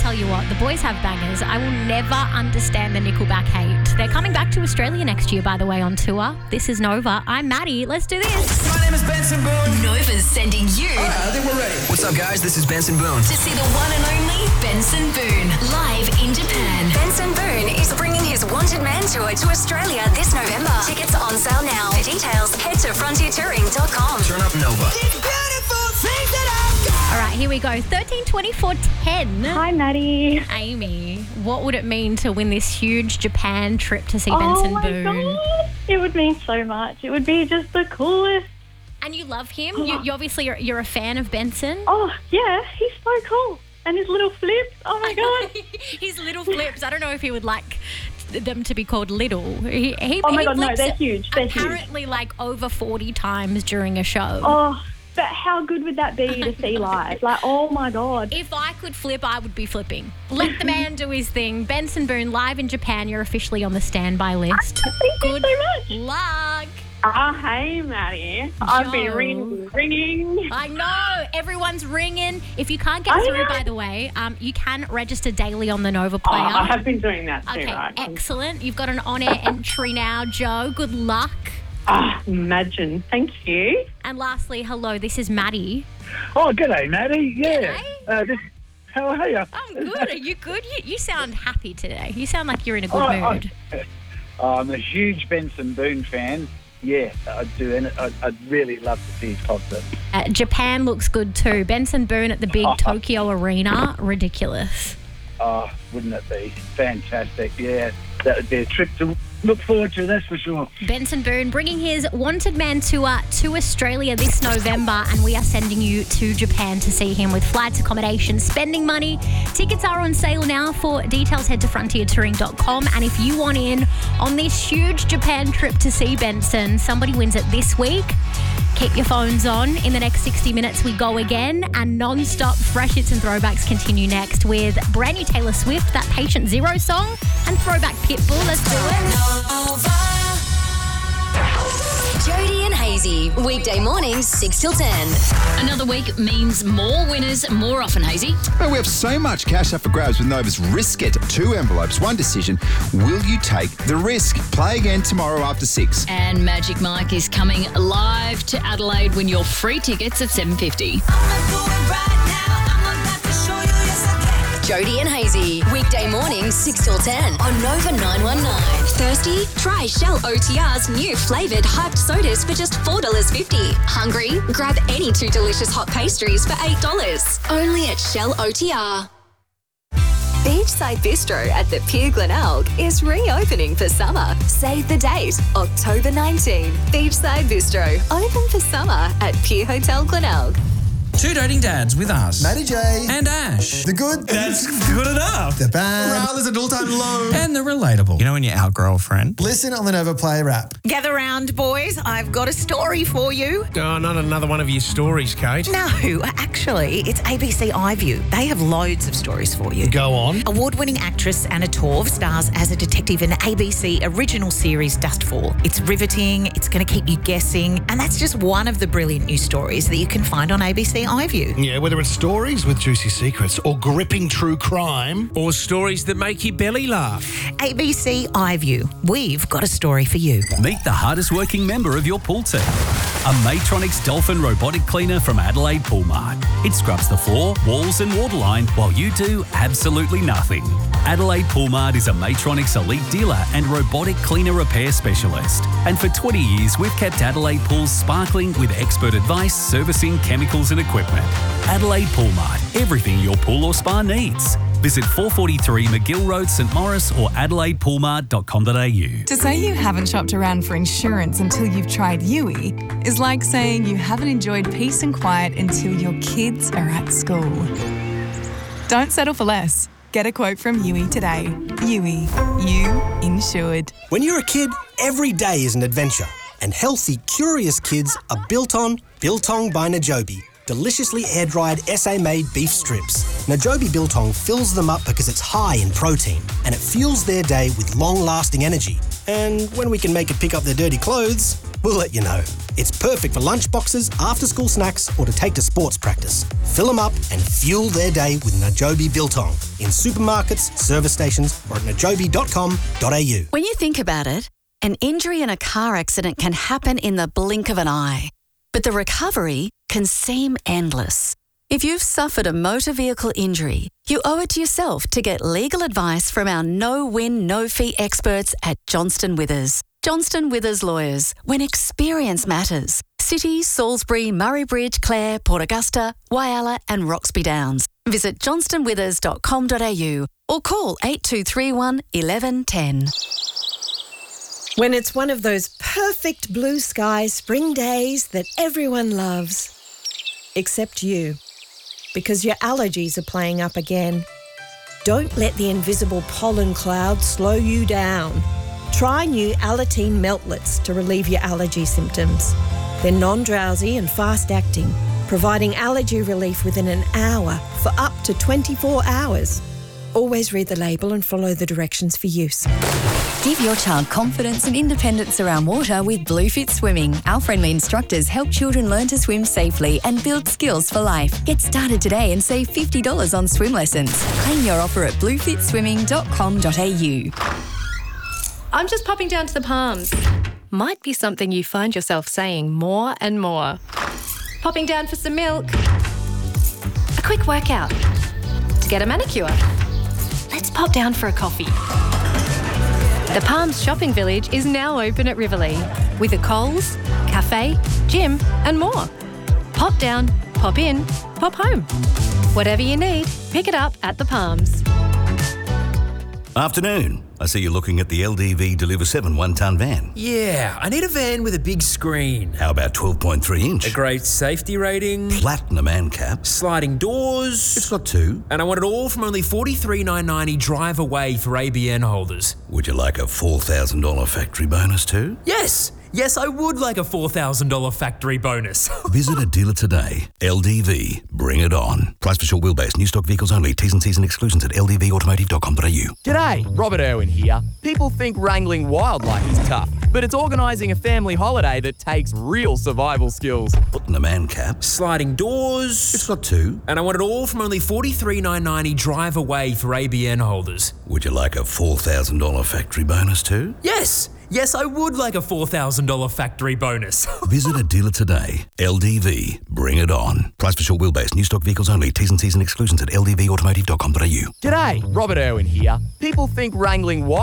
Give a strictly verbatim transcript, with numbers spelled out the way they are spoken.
tell you what, the boys have bangers. I will never understand the Nickelback hate. They're coming back to Australia next year, by the way, on tour. This is Nova. I'm Maddie. Let's do this. My name is Benson Boone. Nova's sending you. All right, I think we're ready. What's up, guys? This is Benson Boone. To see the one and only Benson Boone live in Japan. Benson Boone is bringing his Wanted Man tour to Australia this November. Tickets are on sale now. For details, head to frontier touring dot com. Turn up Nova. It's beautiful things that I've got. All right, here we go. thirteen twenty-four ten. Hi, Maddie. Amy, what would it mean to win this huge Japan trip to see Oh Benson my Boone? God. It would mean so much. It would be just the coolest. And you love him? You, you obviously you're, you're a fan of Benson. Oh, yeah. He's so cool. And his little flips. Oh, my God. His little flips. I don't know if he would like them to be called little. He, he, Oh, my he God, no, flips they're huge. They're apparently huge. like over forty times during a show. Oh, but how good would that be to see live? Like, oh, my God. If I could flip, I would be flipping. Let the man do his thing. Benson Boone, live in Japan. You're officially on the standby list. Thank Good you so much. luck. Ah, hey, Maddie. I've been Joe. ringing, ringing. I know. Everyone's ringing. If you can't get I through, know. by the way, um, you can register daily on the Nova Player. Oh, I have been doing that too, Okay, right? excellent. You've got an on-air entry now, Joe. Good luck. Ah, imagine. Thank you. And lastly, hello, this is Maddie. Oh, g'day, Maddie. Yeah. G'day. Uh, this, how are you? I'm good. Are you good? You, you sound happy today. You sound like you're in a good Oh, mood. I, I'm a huge Benson Boone fan. Yeah, I do, and I'd, I'd really love to see his concert. Uh, Japan looks good too. Benson Boone at the big Tokyo Arena. Ridiculous. Oh, wouldn't it be fantastic? Yeah, that would be a trip to look forward to, that's for sure. Benson Boone bringing his Wanted Man tour to Australia this November, and we are sending you to Japan to see him with flights, accommodation, spending money. Tickets are on sale now. For details, head to frontier touring dot com. And if you want in on this huge Japan trip to see Benson, somebody wins it this week. Keep your phones on. In the next sixty minutes, we go again, and non-stop fresh hits and throwbacks continue next with brand new Taylor Swift, that Patient Zero song, and throwback Pitbull. Let's do it. Jody and Hazy, weekday mornings, six till ten. Another week means more winners more often, Hazy. Well, we have so much cash up for grabs with Nova's Risk It. Two envelopes, one decision. Will you take the risk? Play again tomorrow after six. And Magic Mike is coming live to Adelaide. Win your free tickets at seven fifty. Jody and Hazy, weekday mornings, six till ten on Nova nine one nine. Thirsty? Try Shell O T R's new flavoured hyped sodas for just four dollars fifty. Hungry? Grab any two delicious hot pastries for eight dollars. Only at Shell O T R. Beachside Bistro at the Pier Glenelg is reopening for summer. Save the date, October nineteenth. Beachside Bistro, open for summer at Pier Hotel Glenelg. Two dating dads with us. Matty J. And Ash. The good. That's good enough. The bad. Morale is at all-time low. And the relatable. You know when you outgrow a friend? Listen on the Nova Play app. Gather round, boys. I've got a story for you. Oh, not another one of your stories, Kate. No, actually, it's A B C iView. They have loads of stories for you. Go on. Award-winning actress Anna Torv stars as a detective in the A B C original series Dustfall. It's riveting, it's going to keep you guessing, and that's just one of the brilliant new stories that you can find on A B C iView. Yeah, whether it's stories with juicy secrets or gripping true crime or stories that make your belly laugh. A B C iView. We've got a story for you. Meet the hardest working member of your pool team. A Matronics Dolphin robotic cleaner from Adelaide Pool Mart. It scrubs the floor, walls and waterline while you do absolutely nothing. Adelaide Pool Mart is a Matronics elite dealer and robotic cleaner repair specialist. And for twenty years, we've kept Adelaide pools sparkling with expert advice, servicing, chemicals and equipment. Adelaide Pool Mart. Everything your pool or spa needs. Visit four forty-three McGill Road, St Maurice or adelaide pool mart dot com dot a u. To say you haven't shopped around for insurance until you've tried Yui is like saying you haven't enjoyed peace and quiet until your kids are at school. Don't settle for less. Get a quote from Yui today. Yui, you insured. When you're a kid, every day is an adventure. And healthy, curious kids are built on Biltong by Najobi. Deliciously air-dried S A-made beef strips. Najobi Biltong fills them up because it's high in protein and it fuels their day with long-lasting energy. And when we can make it pick up their dirty clothes, we'll let you know. It's perfect for lunch boxes, after-school snacks, or to take to sports practice. Fill them up and fuel their day with Najobi Biltong in supermarkets, service stations, or at najobi dot com dot a u. When you think about it, an injury in a car accident can happen in the blink of an eye, but the recovery can seem endless. If you've suffered a motor vehicle injury, you owe it to yourself to get legal advice from our no-win, no-fee experts at Johnston Withers. Johnston Withers Lawyers, when experience matters. City, Salisbury, Murray Bridge, Clare, Port Augusta, Whyalla and Roxby Downs. Visit johnston withers dot com dot a u or call eight two three one, one one one zero. When it's one of those perfect blue sky spring days that everyone loves. Except you. Because your allergies are playing up again. Don't let the invisible pollen cloud slow you down. Try new Alateen Meltlets to relieve your allergy symptoms. They're non-drowsy and fast-acting, providing allergy relief within an hour for up to twenty-four hours. Always read the label and follow the directions for use. Give your child confidence and independence around water with Bluefit Swimming. Our friendly instructors help children learn to swim safely and build skills for life. Get started today and save fifty dollars on swim lessons. Claim your offer at bluefit swimming dot com dot a u. I'm just popping down to the Palms. Might be something you find yourself saying more and more. Popping down for some milk. A quick workout. To get a manicure. Let's pop down for a coffee. The Palms Shopping Village is now open at Riverlea with a Coles, cafe, gym and more. Pop down, pop in, pop home. Whatever you need, pick it up at the Palms. Afternoon. I see you're looking at the L D V Deliver seven one-tonne van. Yeah, I need a van with a big screen. How about twelve point three inch? A great safety rating. Platinum ANCAP. Sliding doors. It's got two. And I want it all from only forty-three thousand nine hundred ninety drive away for A B N holders. Would you like a four thousand dollars factory bonus too? Yes! Yes, I would like a four thousand dollars factory bonus. Visit a dealer today. L D V. Bring it on. Price for short wheelbase. New stock vehicles only. T's and C's and exclusions at l d v automotive dot com dot a u. G'day, Robert Irwin here. People think wrangling wildlife is tough, but it's organising a family holiday that takes real survival skills. Platinum ANCAP. Sliding doors. It's got two. And I want it all from only forty-three thousand nine hundred ninety drive away for A B N holders. Would you like a four thousand dollars factory bonus too? Yes! Yes, I would like a four thousand dollars factory bonus. Visit a dealer today. L D V. Bring it on. Price for short wheelbase. New stock vehicles only. T's and C's and exclusions at l d v automotive dot com dot a u. G'day, Robert Irwin here. People think wrangling wild